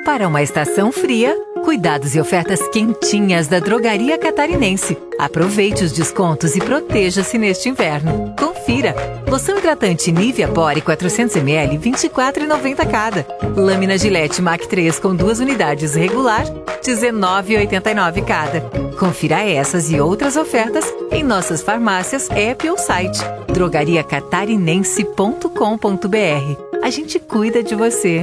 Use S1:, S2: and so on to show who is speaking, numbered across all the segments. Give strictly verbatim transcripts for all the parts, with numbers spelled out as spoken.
S1: Para uma estação fria, cuidados e ofertas quentinhas da Drogaria Catarinense. Aproveite os descontos e proteja-se neste inverno. Confira! Loção hidratante Nivea Pore quatrocentos mililitros, vinte e quatro reais e noventa centavos cada. Lâmina Gillette Mac três com duas unidades regular, dezenove reais e oitenta e nove centavos cada. Confira essas e outras ofertas em nossas farmácias, app ou site drogaria catarinense ponto com ponto br. A gente cuida de você.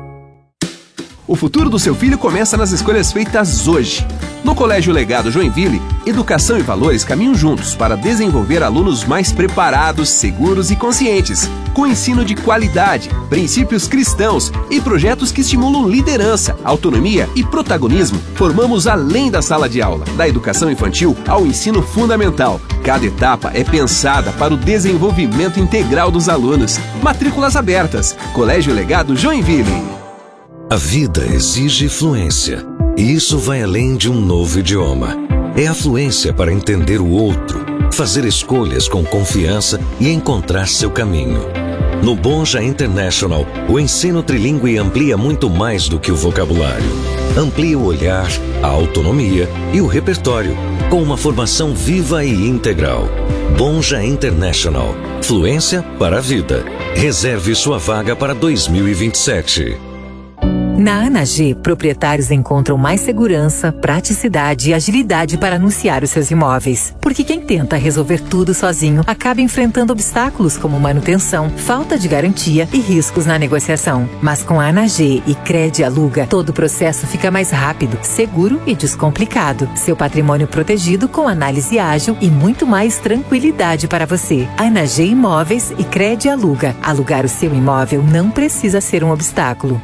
S2: O futuro do seu filho começa nas escolhas feitas hoje. No Colégio Legado Joinville, educação e valores caminham juntos para desenvolver alunos mais preparados, seguros e conscientes, com ensino de qualidade, princípios cristãos e projetos que estimulam liderança, autonomia e protagonismo. Formamos além da sala de aula, da educação infantil ao ensino fundamental. Cada etapa é pensada para o desenvolvimento integral dos alunos. Matrículas abertas. Colégio Legado Joinville.
S3: A vida exige fluência, e isso vai além de um novo idioma. É a fluência para entender o outro, fazer escolhas com confiança e encontrar seu caminho. No Bonja International, o ensino trilingüe amplia muito mais do que o vocabulário. Amplia o olhar, a autonomia e o repertório, com uma formação viva e integral. Bonja International, fluência para a vida. Reserve sua vaga para dois mil e vinte e sete.
S1: Na Ana G, proprietários encontram mais segurança, praticidade e agilidade para anunciar os seus imóveis. Porque quem tenta resolver tudo sozinho acaba enfrentando obstáculos como manutenção, falta de garantia e riscos na negociação. Mas com a Ana G e Crede Aluga, todo o processo fica mais rápido, seguro e descomplicado. Seu patrimônio protegido com análise ágil e muito mais tranquilidade para você. Ana G Imóveis e Crede Aluga. Alugar o seu imóvel não precisa ser um obstáculo.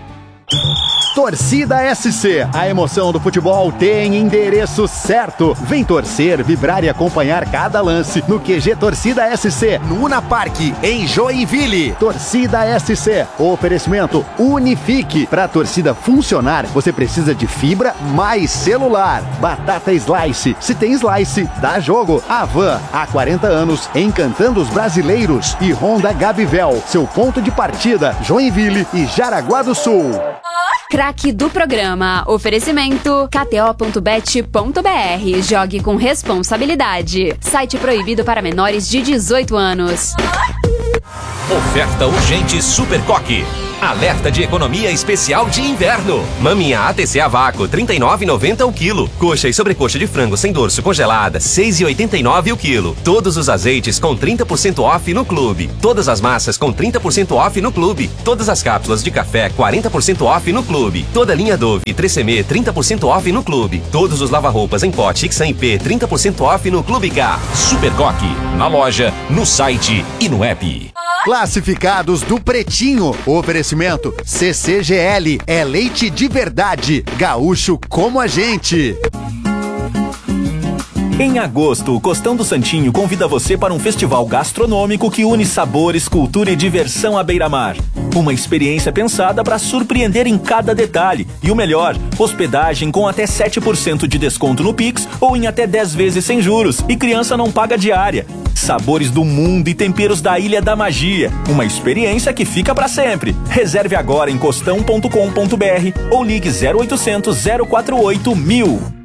S4: Torcida S C, a emoção do futebol tem endereço certo. Vem torcer, vibrar e acompanhar cada lance no Q G Torcida S C, no Una Park, em Joinville. Torcida S C, oferecimento Unifique. Para a torcida funcionar, você precisa de fibra mais celular. Batata Slice, se tem Slice, dá jogo. Avan, há quarenta anos, encantando os brasileiros. E Honda Gabivel, seu ponto de partida, Joinville e Jaraguá do Sul.
S5: Craque do programa. Oferecimento K T O ponto bet ponto br. Jogue com responsabilidade. Site proibido para menores de dezoito anos.
S6: Oferta urgente Super Coque. Alerta de economia especial de inverno. Maminha A T C a vácuo, trinta e nove reais e noventa centavos o quilo. Coxa e sobrecoxa de frango sem dorso congelada, seis reais e oitenta e nove centavos o quilo. Todos os azeites com trinta por cento off no clube. Todas as massas com trinta por cento off no clube. Todas as cápsulas de café, quarenta por cento off no clube. Toda a linha Dove e três M E, trinta por cento off no clube. Todos os lava-roupas em pote X I P, trinta por cento off no Clube K. Super Coque, na loja, no site e no app.
S4: Classificados do Pretinho. Oferecimento C C G L. É leite de verdade. Gaúcho como a gente.
S7: Em agosto, o Costão do Santinho convida você para um festival gastronômico que une sabores, cultura e diversão à beira-mar. Uma experiência pensada para surpreender em cada detalhe. E o melhor, hospedagem com até sete por cento de desconto no Pix ou em até dez vezes sem juros. E criança não paga diária. Sabores do mundo e temperos da Ilha da Magia. Uma experiência que fica para sempre. Reserve agora em costão ponto com ponto br ou ligue zero oitocentos, zero quatro oito, mil.